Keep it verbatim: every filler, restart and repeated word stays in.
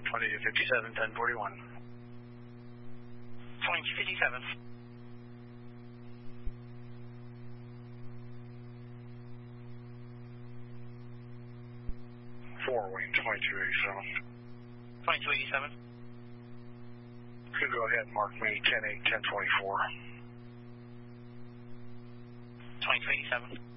twenty-two fifty-seven, ten forty-one. twenty-two fifty-seven. four, wing twenty-two eighty-seven. twenty-two eighty-seven. Could go ahead and mark me ten eight, ten twenty-four. twenty-two eighty-seven.